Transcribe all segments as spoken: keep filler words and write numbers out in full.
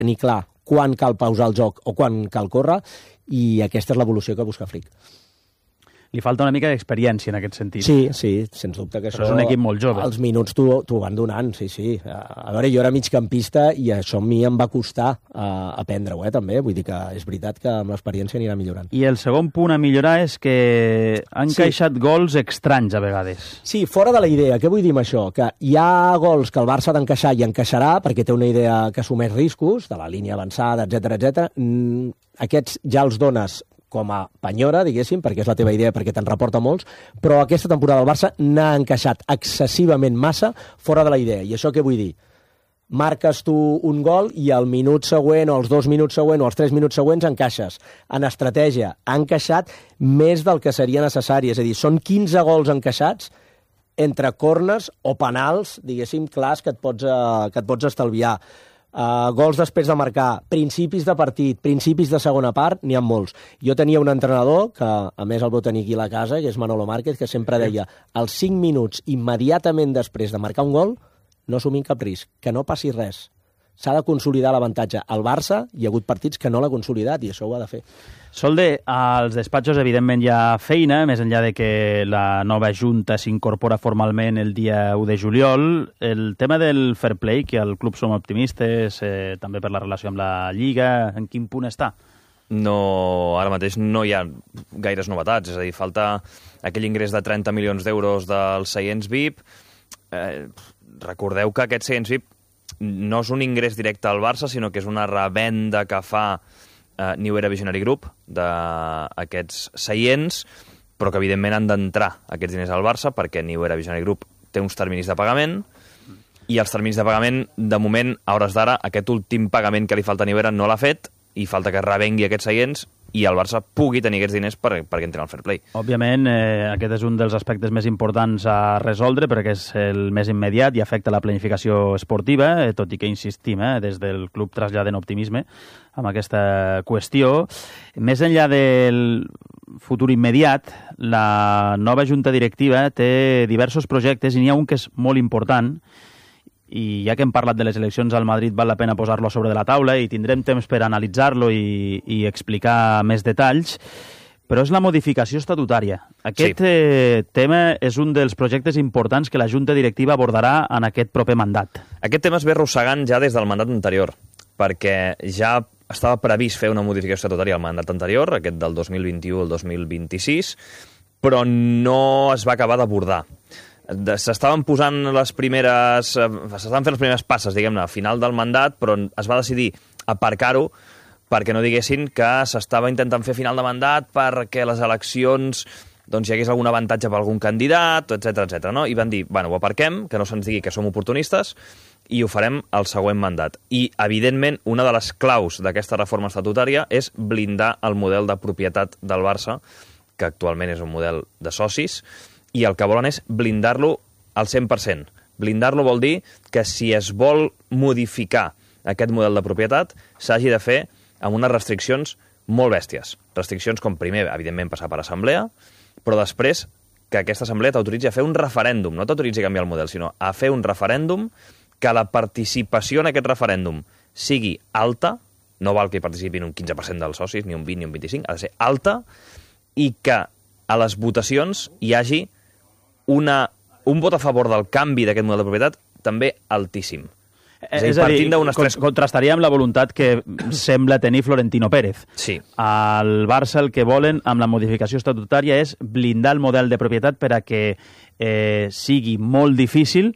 ni clar quan cal pausar el joc o quan cal córrer, i aquesta és l'evolució que busca Flick. Li falta una mica d'experiència en aquest sentit. Sí, sí, sens dubte que Però això... és un equip molt jove. Els minuts t'ho van donant, sí, sí. A veure, jo era migcampista i això a mi em va costar uh, aprendre-ho, eh, també. Vull dir que és veritat que amb l'experiència anirà millorant. I el segon punt a millorar és que han Sí. encaixat gols estranys a vegades. Sí, fora de la idea. Què vull dir amb això? Que hi ha gols que el Barça ha d'encaixar i encaixarà perquè té una idea que assumeix riscos, de la línia avançada, etcètera, etcètera. Mm, aquests ja els dones com a penyora, diguéssim, perquè és la teva idea, perquè te'n reporta molts, però aquesta temporada el Barça n'ha encaixat excessivament massa fora de la idea. I això què vull dir? Marques tu un gol i al minut següent o els dos minuts següents o els tres minuts següents encaixes. En estratègia ha encaixat més del que seria necessari. És a dir, són quinze gols encaixats entre corners o penals, diguéssim, clars que et pots, uh, que et pots estalviar. Uh, gols després de marcar, principis de partit, principis de segona part, n'hi ha molts. Jo tenia un entrenador, que a més el vau tenir aquí a la casa, que és Manolo Márquez, que sempre deia, als cinc minuts immediatament després de marcar un gol, no assumim cap risc, que no passi res. S'ha de consolidar l'avantatge. Al Barça hi ha hagut partits que no l'ha consolidat i això ho ha de fer. Solde, als despatxos evidentment hi ha feina, més enllà de que la nova junta s'incorpora formalment el dia u de juliol. El tema del fair play, que al club som optimistes, eh, també per la relació amb la Lliga, en quin punt està? No, ara mateix no hi ha gaires novetats, és a dir, falta aquell ingrés de trenta milions d'euros dels seients V I P. Eh, recordeu que aquests seients V I P no és un ingrés directe al Barça, sinó que és una revenda que fa eh, New Era Visionary Group d'aquests seients, però que evidentment han d'entrar aquests diners al Barça perquè New Era Visionary Group té uns terminis de pagament i els terminis de pagament, de moment, a hores d'ara, aquest últim pagament que li falta a New Era no l'ha fet i falta que revengui aquests seients i el Barça pugui tenir aquests diners per, perquè entrin al fair play. Òbviament, eh, aquest és un dels aspectes més importants a resoldre perquè és el més immediat i afecta la planificació esportiva, eh, tot i que insistim, eh, des del club traslladem optimisme amb aquesta qüestió. Més enllà del futur immediat, la nova junta directiva té diversos projectes i n'hi ha un que és molt important, i ja que hem parlat de les eleccions al Madrid val la pena posar-lo a sobre de la taula i tindrem temps per analitzar-lo i, i explicar més detalls, però és la modificació estatutària. Aquest sí. eh, tema és un dels projectes importants que la Junta Directiva abordarà en aquest proper mandat. Aquest tema es ve arrossegant ja des del mandat anterior, perquè ja estava previst fer una modificació estatutària al mandat anterior, aquest del dos mil vint-i-u al dos mil vint-i-sis, però no es va acabar d'abordar. S'estaven posant les primeres... s'estaven fent les primeres passes, diguem-ne, a final del mandat, però es va decidir aparcar-ho perquè no diguessin que s'estava intentant fer final de mandat perquè les eleccions doncs, hi hagués algun avantatge per algun candidat, etcètera, etcètera, no? I van dir, bueno, ho aparquem, que no se'ns digui que som oportunistes, i ho farem al següent mandat. I, evidentment, una de les claus d'aquesta reforma estatutària és blindar el model de propietat del Barça, que actualment és un model de socis, i el que volen és blindar-lo al cent per cent. Blindar-lo vol dir que si es vol modificar aquest model de propietat, s'hagi de fer amb unes restriccions molt bèsties. Restriccions com, primer, evidentment, passar per assemblea, però després que aquesta assemblea t'autoritzi a fer un referèndum, no t'autoritzi a canviar el model, sinó a fer un referèndum, que la participació en aquest referèndum sigui alta, no val que hi participin un quinze per cent dels socis, ni un vint ni un vint-i-cinc, ha de ser alta, i que a les votacions hi hagi una, un vot a favor del canvi d'aquest model de propietat també altíssim. És, és a dir, tres... contrastaria amb la voluntat que sembla tenir Florentino Pérez. Sí. Al Barça el que volen amb la modificació estatutària és blindar el model de propietat per a que eh, sigui molt difícil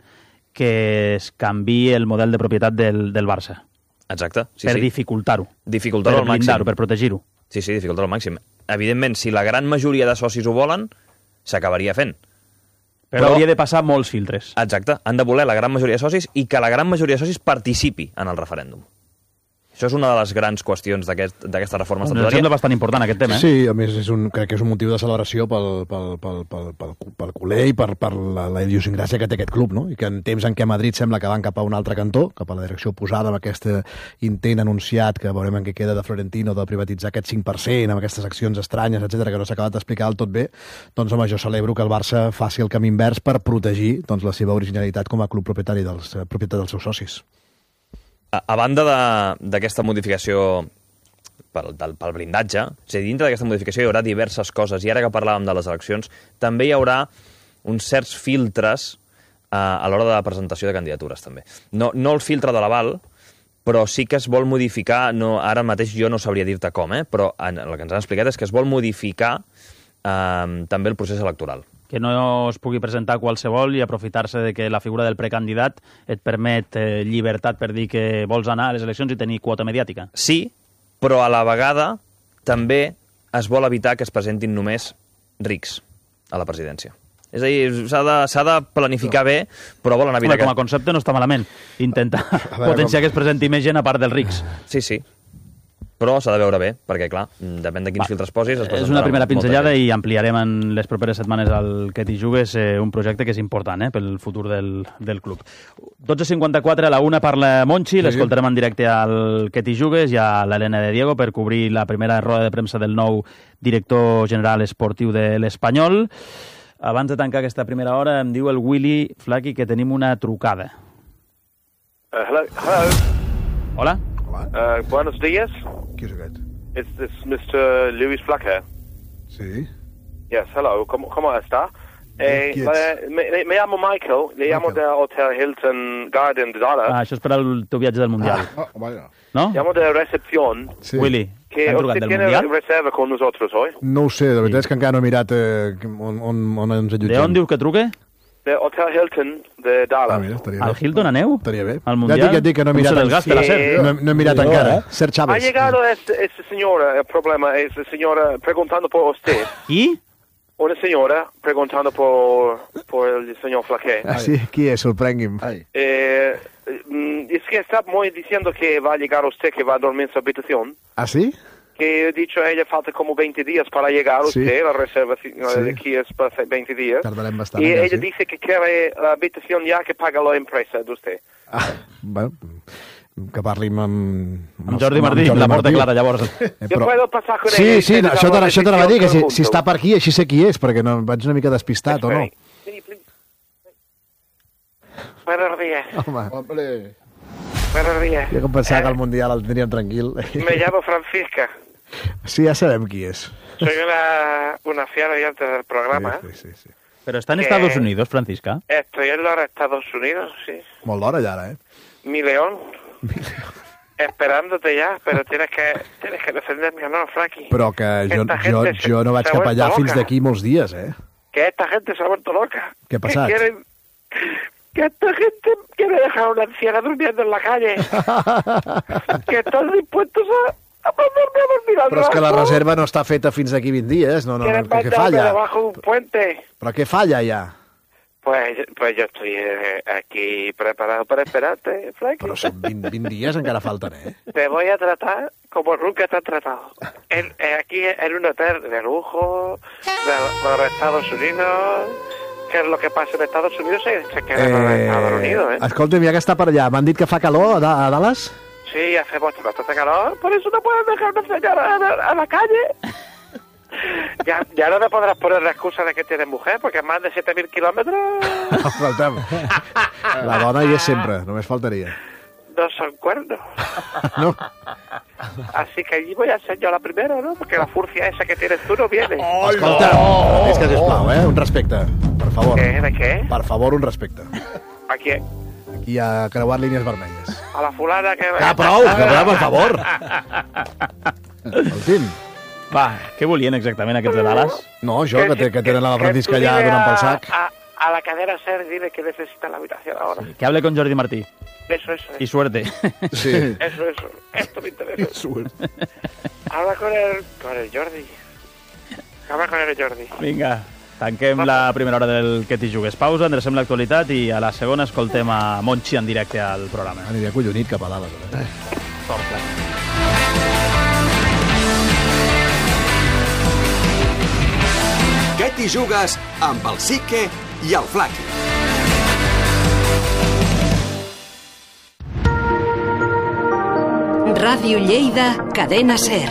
que es canviï el model de propietat del, del Barça. Exacte. Sí, per sí. dificultar-ho. Dificultar-ho al màxim. Per protegir-ho. Sí, sí, dificultar-ho al màxim. Evidentment, si la gran majoria de socis ho volen, s'acabaria fent. Però, Però hauria de passar molts filtres. Exacte. Han de voler la gran majoria de socis i que la gran majoria de socis participi en el referèndum. Això és una de les grans qüestions d'aquesta aquest, reforma estatutària. Em sembla bastant important aquest tema, eh? Sí, a més és un, crec que és un motiu de celebració pel, pel, pel, pel, pel, pel culer i per, per la, la idiosincràsia que té aquest club, no? I que en temps en què Madrid sembla que van cap a un altre cantó, cap a la direcció oposada amb aquest intent anunciat que veurem en què queda de Florentino de privatitzar aquest cinc per cent amb aquestes accions estranyes, etcètera, que no s'ha acabat d'explicar del tot bé, doncs home, jo celebro que el Barça faci el camí invers per protegir doncs, la seva originalitat com a club propietari dels, propietat dels seus socis. a, a banda d'aquesta modificació pel, del, pel blindatge, o sigui, dintre d'aquesta modificació hi haurà diverses coses, i ara que parlàvem de les eleccions, també hi haurà uns certs filtres eh, a l'hora de la presentació de candidatures, també. No, no el filtre de l'aval, però sí que es vol modificar, no, ara mateix jo no sabria dir-te com, eh, però en, el que ens han explicat és que es vol modificar eh, també el procés electoral. Que no es pugui presentar qualsevol i aprofitar-se de que la figura del precandidat et permet eh, llibertat per dir que vols anar a les eleccions i tenir quota mediàtica. Sí, però a la vegada també es vol evitar que es presentin només rics a la presidència. És a dir, s'ha de, s'ha de planificar bé, però volen evitar... Home, com a concepte no està malament. Intentar potenciar que es presenti més gent a part dels rics. Sí, sí. Però s'ha de veure bé, perquè, clar, depèn de quins Va, filtres posis... És una primera pinzellada i ampliarem en les properes setmanes al Que t'hi jugues eh, un projecte que és important eh, pel futur del, del club. dotze cinquanta-quatre, a la una parla Monchi, sí, l'escoltarem en directe al Que t'hi jugues i a l'Helena de Diego per cobrir la primera roda de premsa del nou director general esportiu de l'Espanyol. Abans de tancar aquesta primera hora, em diu el Willy Flaky que tenim una trucada. Uh, hello. Hello. Hola. Uh, buenos días. Qui és aquest? It's this mister Luis Flacker. Sí. Yes, hello. ¿Cómo, cómo está? Eh, me, me, me llamo Michael. Le llamo del Hotel Hilton Garden de Dallas. Ah, això és per al teu viatge del Mundial. Ah, oh, vaya. ¿No? Llamo de recepción. Sí. Willy, Que t'han trucat usted del tiene Mundial? reserva con nosotros hoy. No ho sé, de veritat és que encara no he mirat eh, on, on, on ens allotgem. De on dius que truque? De Hotel Hilton de Dallas. Ah, mira, estaria Al bé. Hilton aneu? Estaria bé. Al Mundial? Ja et dic, ja et dic que no he Com mirat... se desgasta la Sí. ser? No, no he mirat Sí, encara. eh? Ser Ha Chávez. llegado esta, esta señora, el problema es la señora preguntando por usted. Qui? Una señora preguntando por, por el señor Flacker. Ah, sí? Qui és? Sorprengui'm. Eh, mm, es que está muy diciendo que va a llegar usted, que va a dormir en su habitación. Ah, sí? Que he dicho a ella falta como veinte días para llegar Sí. usted, la reserva sí. Sí. de aquí es para veinte días. Tardarem bastant. Y encara, ella sí? dice que quiere la habitación ya que paga la empresa de usted. Ah, bueno, que parli amb... Amb, Amb Jordi Martí, la porta clara, llavors. Eh, Yo puedo pasar con Sí, ella. y sí, no, ustedes això hagan la t'anava això t'anava a dir, que si, decisión si està conjunto. per aquí, així sé qui és, perquè no, vaig una mica despistat, o no? Sí, please. Buenos días. Home, Buenos días. jo com pensava que Eh, el Mundial el tindríem tranquil. Me llamo Francisca. Sí, ja sabem qui és. Soy una, una fiel oyente del programa. Sí, sí, sí. Però està en Que- Estados Unidos, Francisca? Estoy en los Estados Unidos, sí. Molt d'hora ja, ara, eh? Mi león. Esperándote ya, pero tienes que tienes que defenderme, ¿no, Frankie? Però que jo, Esta jo, gente se- jo no vaig se ha cap vuelto allà fins loca. d'aquí molts dies, eh? Que esta gente se ha vuelto loca. ¿Qué ha pasado? Que quieren... Que esta gente quiere dejar a una anciana durmiendo en la calle. Que están dispuestos a, a mandarme a dormir al Però és que la banco. reserva no està feta fins d'aquí vint dies, no, no, no, Quieren què, què mandarme falla? debajo de un puente. Però què falla ja? Pues, pues yo estoy eh, aquí preparado para esperarte, Frankie. Però són vint, vint dies encara falten, eh? Te voy a tratar como nunca te han tratado. En, en- aquí en un hotel de lujo, de, de los Estados Unidos. ¿Qué es lo que pasa en Estados Unidos? Se, se queda en los Estados Unidos, ¿eh? Escolta'm, ja que està per allà, m'han dit que fa calor a, Da- a Dallas? Sí, hace bastante calor. Por eso no puedes dejar una señora a la, a la calle. Ya, ya no te podrás poner la excusa de que tienes mujer, porque más de siete mil kilómetros Escolta'm, la dona hi és sempre, només faltaria. no son cuernos. No? Así que allí voy a ser yo la primera, ¿no? Porque la furcia esa que tienes tú no viene. Escolta, és que sisplau, eh? Un respecte, per favor. ¿Qué? ¿De qué? Per favor, un respecte. ¿A quién? Aquí ha creuat línies vermelles. A la fulana que... Ah, prou, que prou, per favor. Escolti'm. Va, què volien exactament aquests de Dallas? No, jo, que, té, que tenen la Francisca tú allà dile donant pel a- sac. A, a la cadera ser, dile que necesita la habitación ahora. Que hable con Jordi Martí. Eso, eso. Y suerte. Sí. Eso, eso. Esto me interesa. Habla con el, con el Jordi. Habla con el Jordi. Vinga, tanquem la primera hora del Que t'hi jugues. Pausa, endrecem l'actualitat i a la segona escoltem a Monchi en directe al programa. Aniria collonit cap a Dallas. Eh? Sort, clar. Que t'hi jugues amb el Sique i el Flaqui. Radio Lleida, Cadena Ser.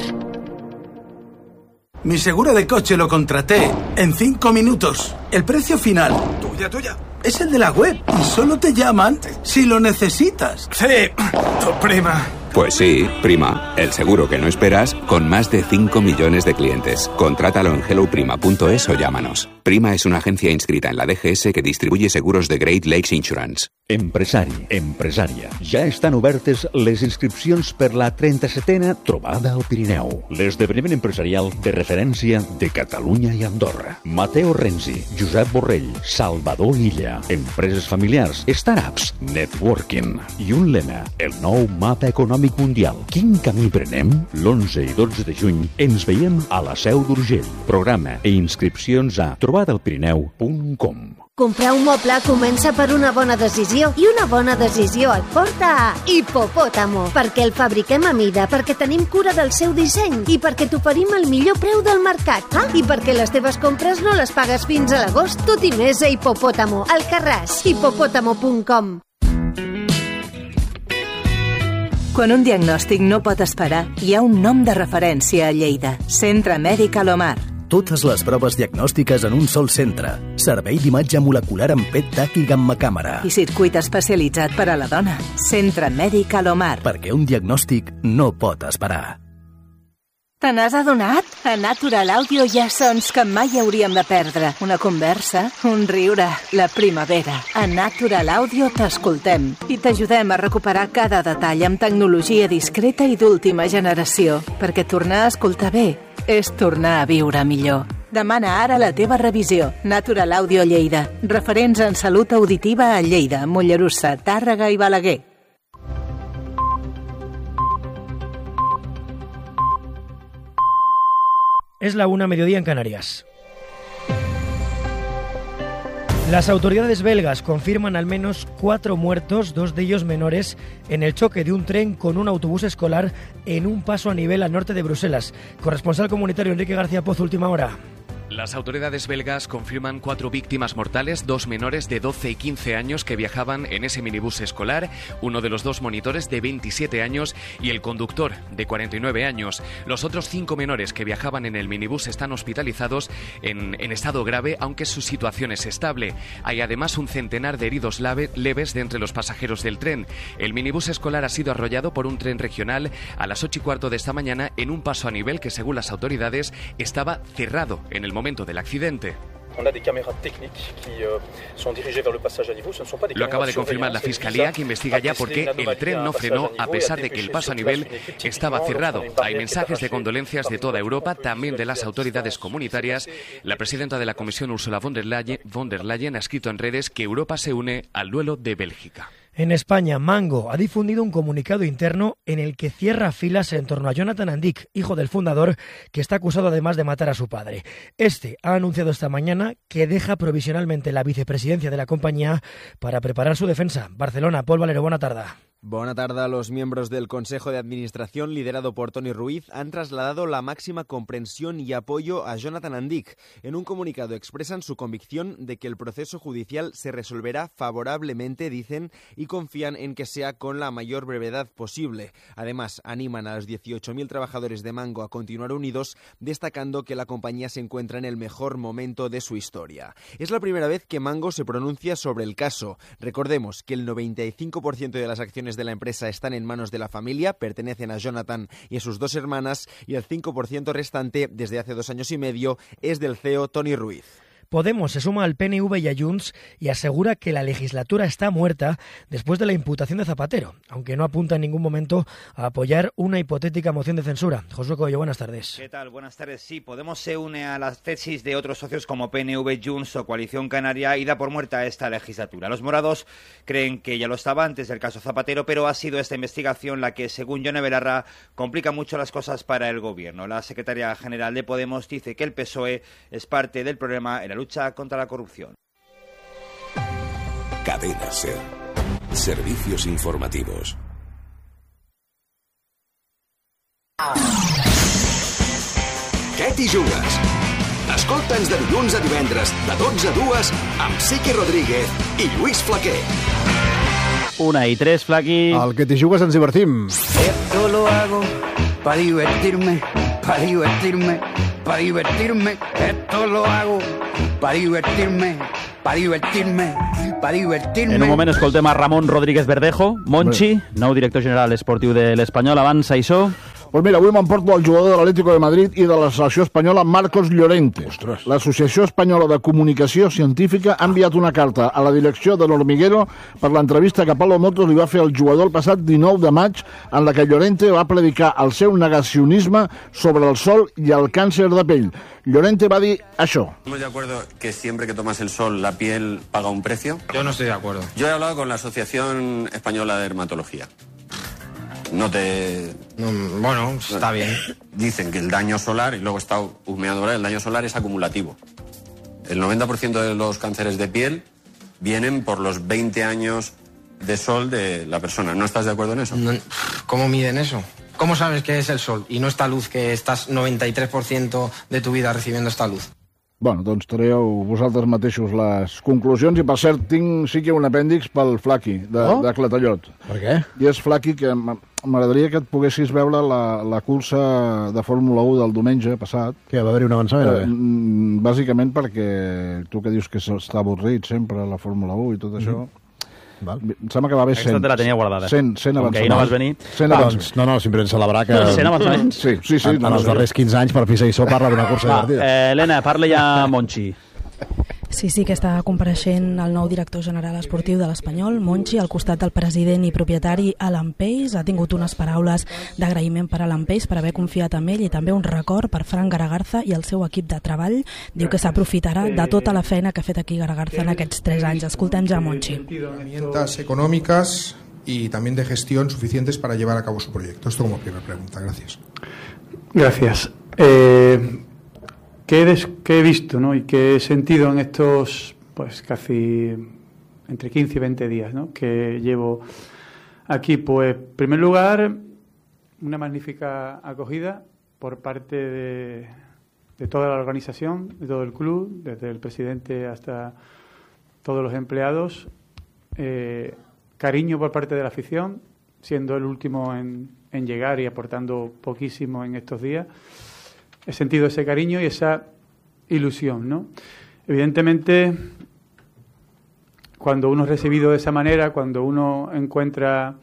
Mi seguro de coche lo contraté en cinco minutos. El precio final, Tuya, tuya. es el de la web y solo te llaman si lo necesitas. Sí, tu prima. Pues sí, Prima, el seguro que no esperas, con más de cinco millones de clientes. Contrátalo en hello prima punto es o llámanos. Prima es una agencia inscrita en la D G S que distribuye seguros de Great Lakes Insurance. Empresari, empresària, ja estan obertes les inscripcions per la trenta-setena Trobada al Pirineu, l'esdeveniment empresarial de referència de Catalunya i Andorra. Mateo Renzi, Josep Borrell, Salvador Illa, empreses familiars, startups, networking i un lema, el nou mapa econòmic mundial. Quin camí prenem? l'onze i dotze de juny ens veiem a la Seu d'Urgell. Programa i inscripcions a trobada al pirineu punt com. Comprar un moble comença per una bona decisió i una bona decisió et porta a Hipopótamo, perquè el fabriquem a mida, perquè tenim cura del seu disseny i perquè t'oferim el millor preu del mercat. Ah, i perquè les teves compres no les pagues fins a l'agost, tot i més a Hipopótamo, al Carràs, hipopótamo punt com. Quan un diagnòstic no pot esperar, hi ha un nom de referència a Lleida. Centre Mèdic Alomar. Totes les proves diagnòstiques en un sol centre. Servei d'imatge molecular amb P E T TAC i gammacàmera. I circuit especialitzat per a la dona. Centre Mèdic Alomar. Perquè un diagnòstic no pot esperar. Te n'has adonat? A Natural Audio hi ha sons que mai hauríem de perdre. Una conversa, un riure, la primavera. A Natural Audio t'escoltem i t'ajudem a recuperar cada detall amb tecnologia discreta i d'última generació. Perquè tornar a escoltar bé és tornar a viure millor. Demana ara la teva revisió. Natural Audio Lleida. Referents en salut auditiva a Lleida, Mollerussa, Tàrrega i Balaguer. Es la una, mediodía en Canarias. Las autoridades belgas confirman al menos cuatro muertos, dos de ellos menores, en el choque de un tren con un autobús escolar en un paso a nivel al norte de Bruselas. Corresponsal comunitario Enrique García Pozo, última hora. Las autoridades belgas confirman cuatro víctimas mortales, dos menores de doce y quince años que viajaban en ese minibús escolar, uno de los dos monitores de veintisiete años y el conductor de cuarenta y nueve años. Los otros cinco menores que viajaban en el minibús están hospitalizados en, en estado grave, aunque su situación es estable. Hay además un centenar de heridos lave, leves de entre los pasajeros del tren. El minibús escolar ha sido arrollado por un tren regional a las ocho y cuarto de esta mañana en un paso a nivel que, según las autoridades, estaba cerrado en el momento del accidente. Lo acaba de confirmar la Fiscalía, que investiga ya por qué el tren no frenó a pesar de que el paso a nivel estaba cerrado. Hay mensajes de condolencias de toda Europa, también de las autoridades comunitarias. La presidenta de la Comisión, Ursula von der Leyen, von der Leyen ha escrito en redes que Europa se une al duelo de Bélgica. En España, Mango ha difundido un comunicado interno en el que cierra filas en torno a Jonathan Andic, hijo del fundador, que está acusado además de matar a su padre. Este ha anunciado esta mañana que deja provisionalmente la vicepresidencia de la compañía para preparar su defensa. Barcelona, Pol Valero, buena tarde. Buena tarde. Los miembros del Consejo de Administración, liderado por Toni Ruiz, han trasladado la máxima comprensión y apoyo a Jonathan Andic. En un comunicado expresan su convicción de que el proceso judicial se resolverá favorablemente, dicen, y confían en que sea con la mayor brevedad posible. Además, animan a los dieciocho mil trabajadores de Mango a continuar unidos, destacando que la compañía se encuentra en el mejor momento de su historia. Es la primera vez que Mango se pronuncia sobre el caso. Recordemos que el noventa y cinco por ciento de las acciones de la empresa están en manos de la familia, pertenecen a Jonathan y a sus dos hermanas, y el cinco por ciento restante, desde hace dos años y medio, es del C E O Toni Ruiz. Podemos se suma al P N V y a Junts y asegura que la legislatura está muerta después de la imputación de Zapatero, aunque no apunta en ningún momento a apoyar una hipotética moción de censura. Josué Coello, buenas tardes. ¿Qué tal? Buenas tardes. Sí, Podemos se une a las tesis de otros socios como P N V, Junts o Coalición Canaria y da por muerta esta legislatura. Los morados creen que ya lo estaba antes del caso Zapatero, pero ha sido esta investigación la que, según Yone Belarra, complica mucho las cosas para el gobierno. La secretaria general de Podemos dice que el P S O E es parte del problema en la lucha contra la corrupción. Cadena SER. Servicios informativos. Què t'hi jugues? Escolta'ns de dilluns a divendres, de dotze a dues, amb Sique Rodríguez i Lluís Flaquer. Una y tres, Flaqui. Al que t'hi jugues ens divertim. Esto lo hago para divertirme, para divertirme, para divertirme. Esto lo hago para divertirme, para divertirme, para divertirme. En un moment escoltem a Ramon Rodríguez Verdejo, Monchi, nou director general esportiu de l'Espanyol. Abans, això... Pues mira, avui m'emporto el jugador de l'Atlético de Madrid i de la selecció espanyola, Marcos Llorente. L'Associació Espanyola de Comunicació Científica ha enviat una carta a la direcció de l'Hormiguero per l'entrevista que Pablo Motos li va fer al jugador el passat dinou de maig, en la que Llorente va predicar el seu negacionisme sobre el sol i el càncer de pell. Llorente va dir això. ¿Estamos de acuerdo que siempre que tomas el sol la piel paga un precio? Yo no estoy de acuerdo. Yo he hablado con la Asociación Española de Dermatología. No te... No, bueno, está bien. Dicen que el daño solar, y luego he estado humeando ahora, el daño solar es acumulativo. El noventa por ciento de los cánceres de piel vienen por los veinte años de sol de la persona. ¿No estás de acuerdo en eso? No, ¿cómo miden eso? ¿Cómo sabes qué es el sol y no esta luz, que estás noventa y tres por ciento de tu vida recibiendo esta luz? Bueno, doncs traieu vosaltres mateixos les conclusions i, per cert, tinc sí que un apèndix pel Flaqui, de, oh? de Clatallot. Per què? I és Flaqui que m'agradaria que et poguessis veure la, la cursa de Fórmula u del diumenge passat. Que va haver-hi un avançament? Eh, bàsicament perquè tu que dius que està avorrit sempre la Fórmula u i tot això... Mm-hmm. Val. Em sembla que va haver cent. Aquesta te la tenia guardada. cent, cent Com que ahir no vas venir. cent doncs, no, no, simplement celebrar que... cent avançaments? Sí, sí, sí. En, en els darrers quinze anys, per Pisa i So parla d'una cursa Va, divertida. eh, Helena, parla ja Monchi. Sí, sí, que està compareixent el nou director general esportiu de l'Espanyol, Monchi, al costat del president i propietari Alan Pace. Ha tingut unes paraules d'agraïment per Alan Pace per haver confiat en ell i també un record per Fran Garagarza i el seu equip de treball. Diu que s'aprofitarà de tota la feina que ha fet aquí Garagarza en aquests tres anys. Escoltem ja Monchi. Herramientas económicas y también de gestión suficientes para llevar a cabo su proyecto. Esto como primera pregunta. Gracias. Gracias. Eh... ¿Qué he, des, ¿Qué he visto, ¿no? Y qué he sentido en estos, pues casi entre quince y veinte días, ¿no? que llevo aquí? Pues, en primer lugar, una magnífica acogida por parte de, de toda la organización, de todo el club, desde el presidente hasta todos los empleados. Eh, cariño por parte de la afición, siendo el último en, en llegar y aportando poquísimo en estos días. He sentido ese cariño y esa ilusión, ¿no? Evidentemente, cuando uno es recibido de esa manera, cuando uno encuentra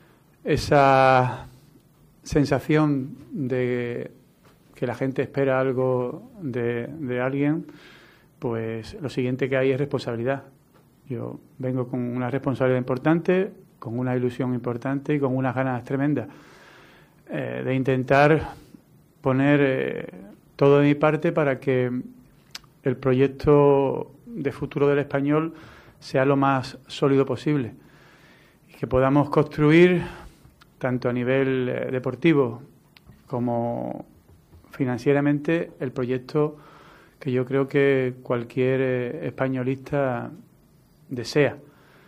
esa sensación de que la gente espera algo de, de alguien, pues lo siguiente que hay es responsabilidad. Yo vengo con una responsabilidad importante, con una ilusión importante y con unas ganas tremendas eh, de intentar poner eh, todo de mi parte para que el proyecto de futuro del Español sea lo más sólido posible y que podamos construir, tanto a nivel eh, deportivo como financieramente, el proyecto que yo creo que cualquier eh, españolista desea.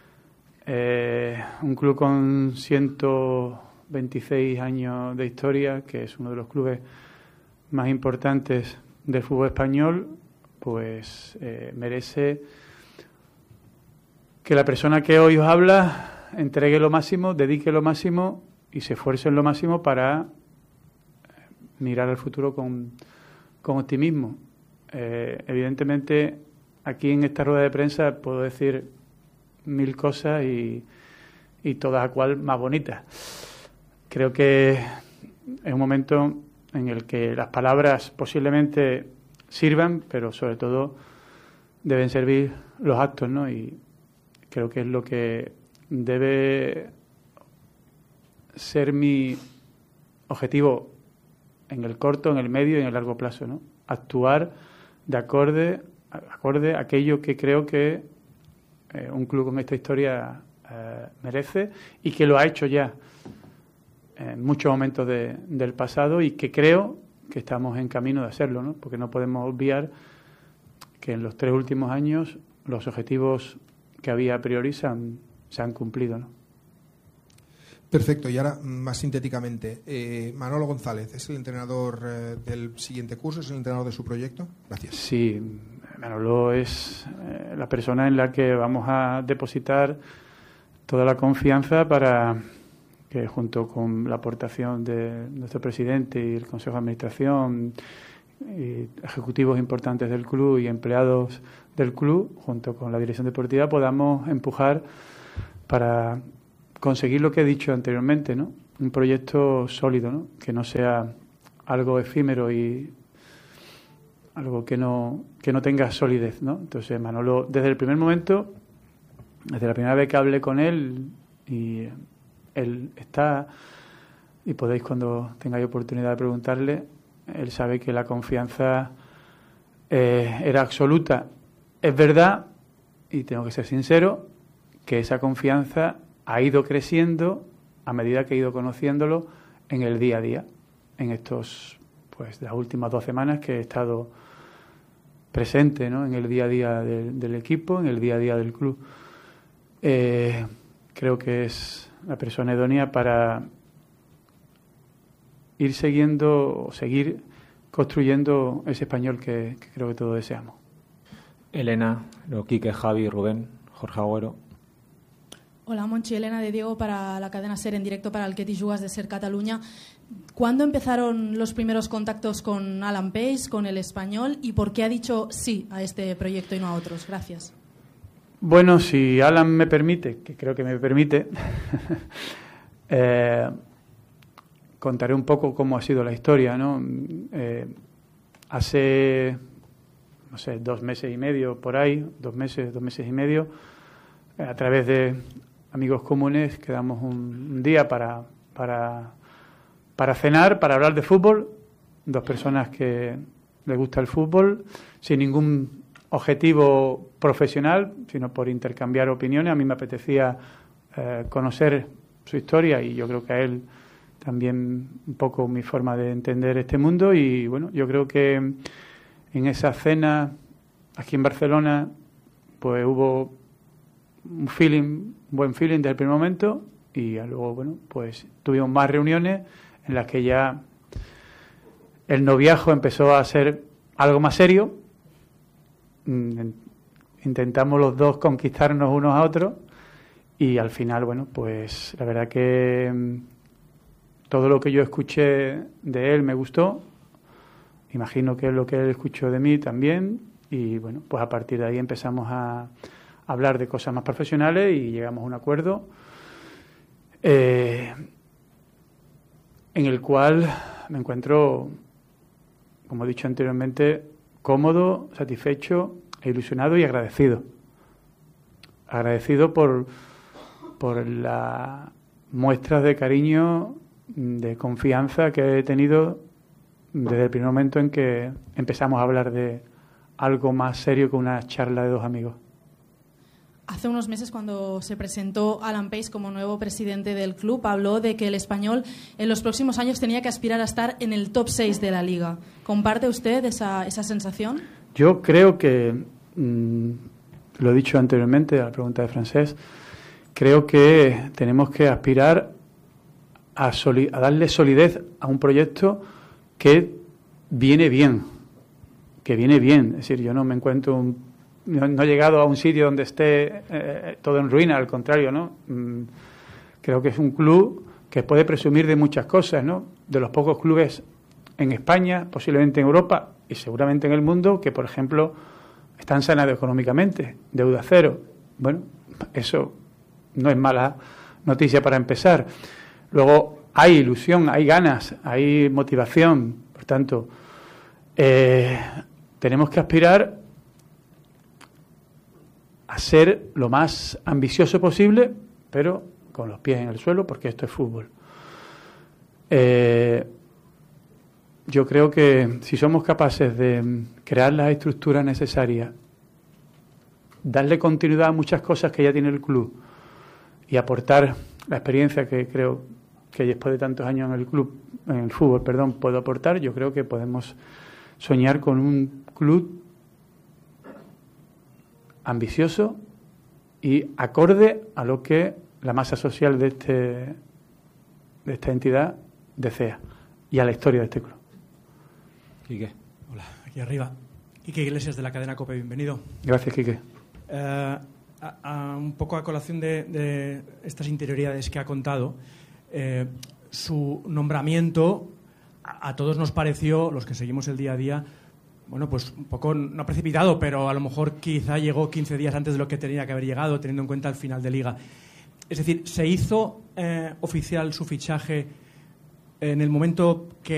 Eh, un club con ciento veintiséis años de historia, que es uno de los clubes más importantes del fútbol español, pues eh, merece que la persona que hoy os habla entregue lo máximo, dedique lo máximo y se esfuerce en lo máximo para mirar al futuro con, con optimismo. Eh, evidentemente, aquí en esta rueda de prensa puedo decir mil cosas y, y todas a cual más bonitas. Creo que es un momento en el que las palabras posiblemente sirvan, pero sobre todo deben servir los actos, ¿no? Y creo que es lo que debe ser mi objetivo en el corto, en el medio y en el largo plazo, ¿no? Actuar de acorde, acorde a aquello que creo que eh, un club con esta historia eh, merece y que lo ha hecho ya en muchos momentos de, del pasado y que creo que estamos en camino de hacerlo, ¿no? Porque no podemos obviar que en los tres últimos años los objetivos que había a priori se han, se han cumplido, ¿no? Perfecto, y ahora más sintéticamente, eh, Manolo González, ¿es el entrenador eh, del siguiente curso? ¿Es el entrenador de su proyecto? Gracias. Sí, Manolo es eh, la persona en la que vamos a depositar toda la confianza para que, junto con la aportación de nuestro presidente y el Consejo de Administración, y ejecutivos importantes del club y empleados del club, junto con la dirección deportiva, podamos empujar para conseguir lo que he dicho anteriormente, ¿no? Un proyecto sólido, ¿no? Que no sea algo efímero y algo que no que no tenga solidez, ¿no? Entonces Manolo, desde el primer momento, desde la primera vez que hablé con él, y él está, y podéis cuando tengáis oportunidad de preguntarle, él sabe que la confianza eh, era absoluta. Es verdad, y tengo que ser sincero, que esa confianza ha ido creciendo a medida que he ido conociéndolo en el día a día, en estos, pues, las últimas dos semanas que he estado presente, ¿no?, en el día a día de, del equipo, en el día a día del club. Eh, creo que es la persona idónea para ir siguiendo o seguir construyendo ese español que, que creo que todos deseamos. Elena, luego Quique, Javi, Rubén, Jorge Agüero. Hola, Monchi, Elena de Diego para la cadena SER en directo para el Que t'hi jugues de SER Cataluña. ¿Cuándo empezaron los primeros contactos con Alan Pace, con el español, y por qué ha dicho sí a este proyecto y no a otros? Gracias. Bueno, si Alan me permite, que creo que me permite, eh, contaré un poco cómo ha sido la historia, ¿no? Eh, hace, no sé, dos meses y medio por ahí, dos meses, dos meses y medio, eh, a través de amigos comunes quedamos un, un día para, para, para cenar, para hablar de fútbol, dos personas que les gusta el fútbol, sin ningún objetivo profesional, sino por intercambiar opiniones. A mí me apetecía eh, conocer su historia y yo creo que a él también un poco mi forma de entender este mundo, y bueno, yo creo que en esa cena aquí en Barcelona pues hubo un feeling, un buen feeling desde el primer momento, y luego bueno, pues tuvimos más reuniones en las que ya el noviazgo empezó a ser algo más serio. Intentamos los dos conquistarnos unos a otros y al final, bueno, pues la verdad que todo lo que yo escuché de él me gustó. Imagino que lo que él escuchó de mí también, y bueno, pues a partir de ahí empezamos a hablar de cosas más profesionales y llegamos a un acuerdo eh, en el cual me encuentro, como he dicho anteriormente, cómodo, satisfecho e ilusionado y agradecido. Agradecido por, por las muestras de cariño, de confianza que he tenido desde el primer momento en que empezamos a hablar de algo más serio que una charla de dos amigos. Hace unos meses, cuando se presentó Alan Pace como nuevo presidente del club, habló de que el español en los próximos años tenía que aspirar a estar en el top seis de la liga. ¿Comparte usted esa, esa sensación? Yo creo que, mmm, lo he dicho anteriormente a la pregunta de Francés, creo que tenemos que aspirar a, soli- a darle solidez a un proyecto que viene bien, que viene bien. Es decir, yo no me encuentro un No, no he llegado a un sitio donde esté eh, todo en ruina, al contrario, ¿no? Mm, creo que es un club que puede presumir de muchas cosas, ¿no? De los pocos clubes en España, posiblemente en Europa y seguramente en el mundo, que, por ejemplo, están sanados económicamente, deuda cero. Bueno, eso no es mala noticia para empezar. Luego hay ilusión, hay ganas, hay motivación. Por tanto, eh, tenemos que aspirar a ser lo más ambicioso posible, pero con los pies en el suelo, porque esto es fútbol. Eh, yo creo que si somos capaces de crear las estructuras necesarias, darle continuidad a muchas cosas que ya tiene el club y aportar la experiencia que creo que después de tantos años en el club, en el fútbol, perdón, puedo aportar, yo creo que podemos soñar con un club ambicioso y acorde a lo que la masa social de este de esta entidad desea y a la historia de este club. Quique. Hola, aquí arriba. Quique Iglesias, de la cadena COPE, bienvenido. Gracias, Quique. Eh, a, a, un poco a colación de, de estas interioridades que ha contado, eh, su nombramiento a, a todos nos pareció, los que seguimos el día a día, bueno, pues un poco, no precipitado, pero a lo mejor quizá llegó quince días antes de lo que tenía que haber llegado, teniendo en cuenta el final de Liga. Es decir, ¿se hizo eh, oficial su fichaje en el momento que